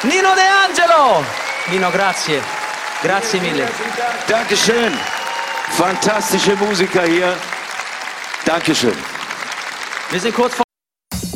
Nino De Angelo. Nino, grazie. Grazie mille. Dankeschön. Fantastische Musiker hier. Dankeschön. Wir sind kurz vor